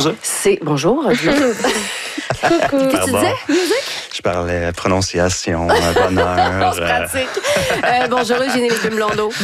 ça? Bonjour. Coucou. Qu'est-ce que tu disais, musique? Je parlais prononciation, bonheur. On se pratique. Bonjour, Eugénie Blondeau.